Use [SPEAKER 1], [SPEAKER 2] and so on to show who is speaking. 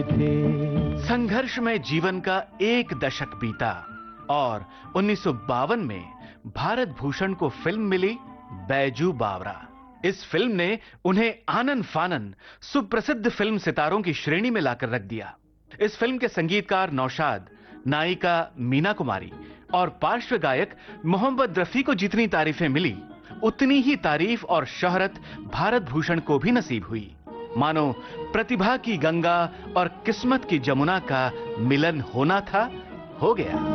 [SPEAKER 1] थे।
[SPEAKER 2] संघर्ष में जीवन का एक दशक बीता और 1952 में भारत भूषण को फिल्म मिली बैजू बावरा। इस फिल्म ने उन्हें आनन फानन सुप्रसिद्ध फिल्म सितारों की श्रेणी में लाकर रख दिया। इस फिल्म के संगीतकार नौशाद, नायिका मीना कुमारी और पार्श्व गायक मोहम्मद रफी को जितनी तारीफें मिली, उतनी ही तारीफ और शोहरत भारत भूषण को भी नसीब हुई। मानो प्रतिभा की गंगा और किस्मत की जमुना का मिलन होना था, हो गया।